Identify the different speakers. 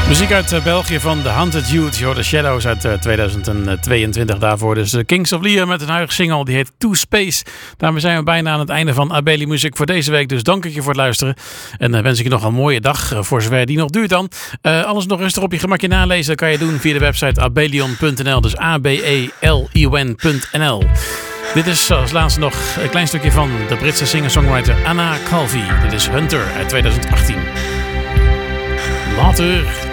Speaker 1: Muziek uit België van The Haunted Youth. Je hoort The Shadows uit 2022 daarvoor. Dus Kings of Leon met een huidige single. Die heet To Space. Daarmee zijn we bijna aan het einde van Abeli Muziek voor deze week. Dus dank ik je voor het luisteren. En wens ik je nog een mooie dag. Voor zover die nog duurt dan. Alles nog rustig op je gemakje nalezen. Dat kan je doen via de website abelion.nl. Dus abelion.nl. Dit is als laatste nog een klein stukje van de Britse singer-songwriter Anna Calvi. Dit is Hunter uit 2018. Later.